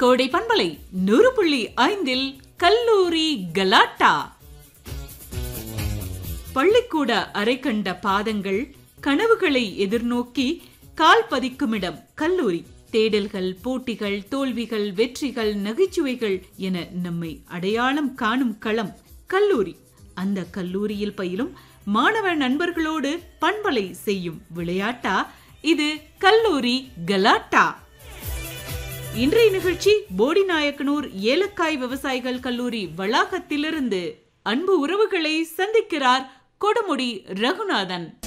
கோடை பண்பலை 100.5 கல்லூரி கலாட்டா. பள்ளிக்கூட அறை கண்ட பாதங்கள் கனவுகளை எதிர்நோக்கி கால் பதிக்குமிடம் கல்லூரி. தேடல்கள், போட்டிகள், தோல்விகள், வெற்றிகள், நகைச்சுவைகள் என நம்மை அடையாளம் காணும் களம் கல்லூரி. அந்த கல்லூரியில் பயிலும் மாணவ நண்பர்களோடு பண்பலை செய்யும் விளையாட்டா இது கல்லூரி கலாட்டா. இன்றைய நிகழ்ச்சி போடிநாயக்கனூர் ஏலக்காய் விவசாயிகள் கல்லூரி வளாகத்திலிருந்து. அன்பு உறவுகளை சந்திக்கிறார் கொடுமுடி ரகுநாதன்.